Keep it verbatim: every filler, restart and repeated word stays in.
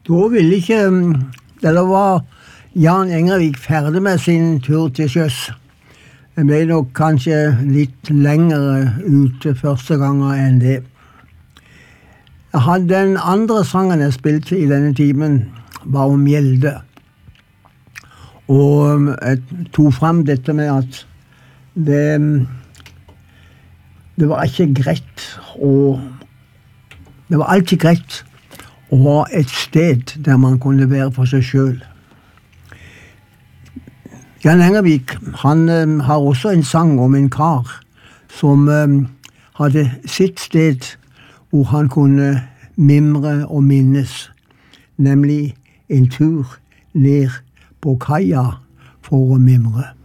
Da ville ikke, eller var Jan Engervik ferdig med sin tur til sjøs. Det ble nok kanskje litt lengre ute første gangen enn det. Jeg hadde den andre sangen jeg spilte i denne timen, var om Gjelde. Og jeg tog frem dette med at det, det var ikke greit å, det var alltid greit å ha et sted der man kunne være for seg selv. Jan Engervik, han um, har også en sang om en kar som um, hadde sitt sted hvor han kunne mimre og minnes, nemlig en tur ned på kaia for å mimre.